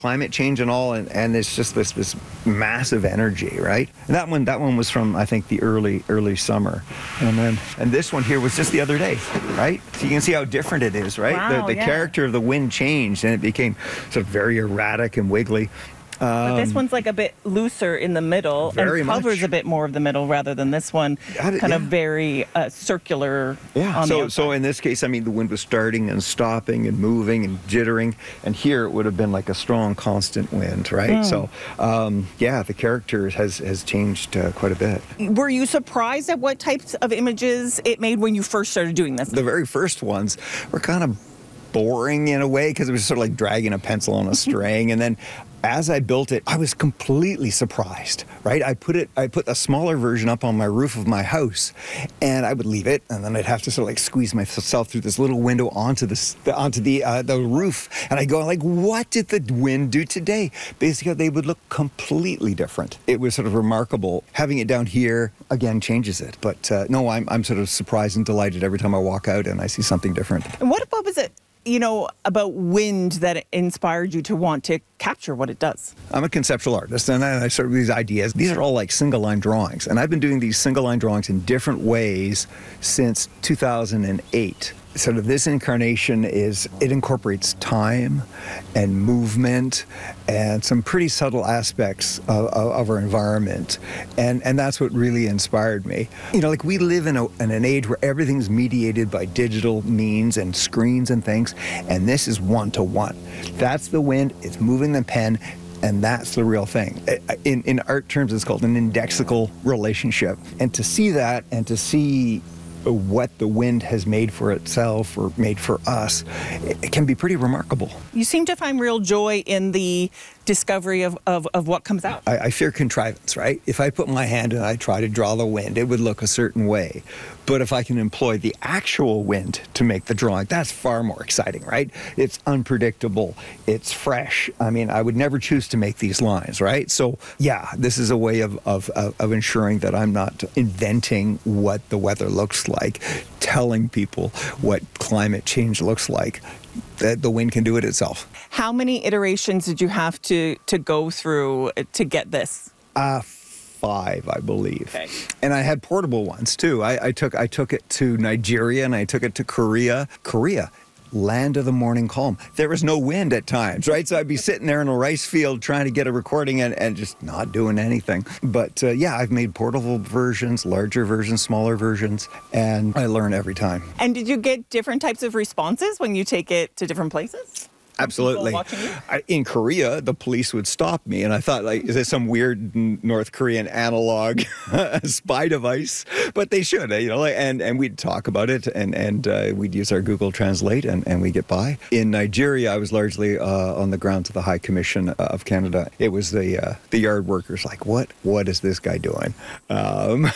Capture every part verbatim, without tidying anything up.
climate change and all, and, and it's just this this massive energy, right? And that one that one was from, I think, the early early summer, and then and this one here was just the other day, right? So you can see how different it is, right? Wow, the the yeah. character of the wind changed, and it became sort of very erratic and wiggly. But this one's like a bit looser in the middle Very and covers much. a bit more of the middle rather than this one, That- kind of yeah. very uh, circular. Yeah. On the So outside. so in this case, I mean, the wind was starting and stopping and moving and jittering, and here it would have been like a strong, constant wind, right? So um, yeah, the character has has changed uh, quite a bit. Were you surprised at what types of images it made when you first started doing this? The very first ones were kind of boring in a way because it was sort of like dragging a pencil on a string, and then as I built it, I was completely surprised, right? I put it, I put a smaller version up on my roof of my house, and I would leave it, and then I'd have to sort of like squeeze myself through this little window onto this, onto the uh, the roof, and I go like, what did the wind do today? Basically, they would look completely different. It was sort of remarkable. Having it down here again changes it, but uh, no, I'm I'm sort of surprised and delighted every time I walk out and I see something different. And what, what was it, you know, about wind that inspired you to want to capture what it does? I'm a conceptual artist, and I sort of these ideas. These are all like single line drawings, and I've been doing these single line drawings in different ways since two thousand eight. Sort of this incarnation is, it incorporates time and movement and some pretty subtle aspects of, of, of our environment. And, and that's what really inspired me. You know, like we live in, a, in an age where everything's mediated by digital means and screens and things. And this is one to one. That's the wind, it's moving the pen. And that's the real thing. In, in art terms, it's called an indexical relationship. And to see that and to see what the wind has made for itself or made for us, it can be pretty remarkable. You seem to find real joy in the discovery of, of, of what comes out. I, I fear contrivance, right? If I put my hand and I try to draw the wind, it would look a certain way. But if I can employ the actual wind to make the drawing, that's far more exciting, right? It's unpredictable. It's fresh. I mean, I would never choose to make these lines, right? So, yeah, this is a way of, of, of ensuring that I'm not inventing what the weather looks like, telling people what climate change looks like. That the wind can do it itself. How many iterations did you have to, to go through to get this? Uh, five, I believe. Okay. And I had portable ones too. I, I took I took it to Nigeria and I took it to Korea. Korea, land of the morning calm. There was no wind at times, right? So I'd be sitting there in a rice field trying to get a recording and, and just not doing anything. But uh, yeah, I've made portable versions, larger versions, smaller versions, and I learn every time. And did you get different types of responses when you take it to different places? Absolutely. watching you? I, in Korea, the police would stop me, and I thought, like, is this some weird n- North Korean analog spy device? But they should, you know. Like, and and we'd talk about it, and and uh, we'd use our Google Translate, and and we get by. In Nigeria, I was largely uh, on the grounds of the High Commission of Canada. It was the uh, the yard workers, like, what what is this guy doing? Um,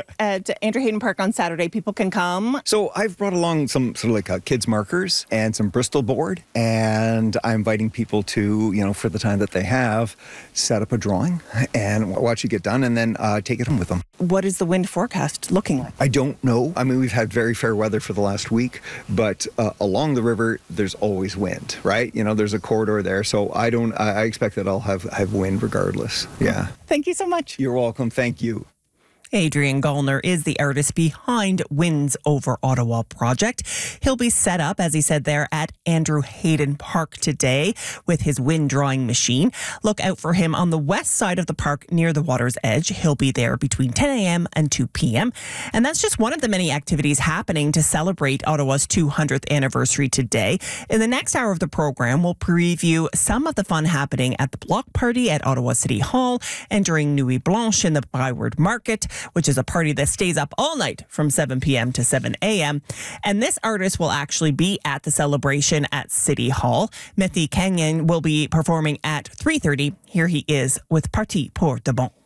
At Andrew Hayden Park on Saturday, people can come. So I've brought along some sort of like uh, kids markers and some Bristol board, and I'm inviting people to, you know, for the time that they have, set up a drawing and watch it get done, and then uh, take it home with them. What is the wind forecast looking like? I don't know. I mean, we've had very fair weather for the last week, but uh, along the river, there's always wind, right? You know, there's a corridor there, so I don't. I, I expect that I'll have have wind regardless. Yeah. Thank you so much. You're welcome. Thank you. Adrian Gallner is the artist behind Winds Over Ottawa project. He'll be set up, as he said there, at Andrew Hayden Park today with his wind drawing machine. Look out for him on the west side of the park near the water's edge. He'll be there between ten a.m. and two p.m. And that's just one of the many activities happening to celebrate Ottawa's two hundredth anniversary today. In the next hour of the program, we'll preview some of the fun happening at the block party at Ottawa City Hall and during Nuit Blanche in the Byward Market, which is a party that stays up all night from seven p.m. to seven a.m. And this artist will actually be at the celebration at City Hall. Methi Kenyon will be performing at three thirty. Here he is with Parti pour de Bon.